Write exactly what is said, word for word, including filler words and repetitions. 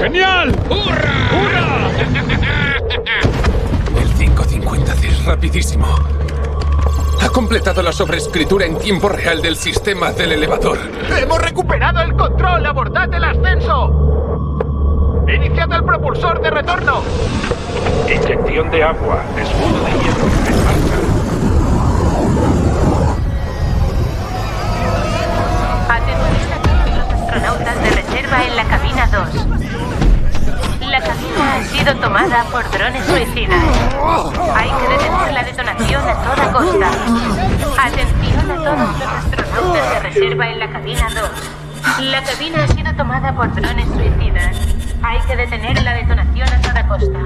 ¡Genial! ¡Hurra! ¡Hurra! El cinco cincuenta C es rapidísimo. Ha completado la sobreescritura en tiempo real del sistema del elevador. ¡Hemos recuperado el control! ¡Abordad el ascenso! ¡Iniciad el propulsor de retorno! Inyección de agua. Escudo de hielo. En marcha. Atención a todos los astronautas de reserva en la cabina dos. La cabina ha sido tomada por drones suicidas. Hay que detener la detonación a toda costa. Atención a todos los astronautas de reserva en la cabina dos. La cabina ha sido tomada por drones suicidas. Hay que detener la detonación a toda costa.